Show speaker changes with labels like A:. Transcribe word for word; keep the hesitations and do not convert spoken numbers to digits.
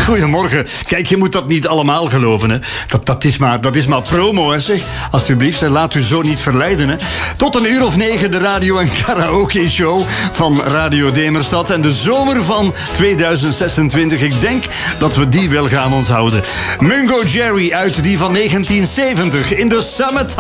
A: Goedemorgen. Kijk, je moet dat niet allemaal geloven, hè. Dat, dat, is, maar, dat is maar promo, hè, zeg. Alsjeblieft, hè, laat u zo niet verleiden, hè. Tot een uur of negen de radio- en karaoke-show van Radio Demerstad. En de zomer van tweeduizend zesentwintig, ik denk dat we die wel gaan onthouden. Mungo Jerry uit die van negentien zeventig in de Summertime.